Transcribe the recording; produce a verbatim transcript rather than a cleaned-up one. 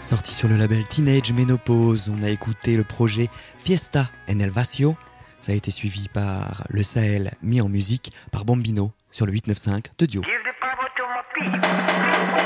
Sorti sur le label Teenage Menopause, on a écouté le projet Fiesta en el Vacío. Ça a été suivi par Le Sahel, mis en musique par Bambino sur le huit neuf cinq de Dio.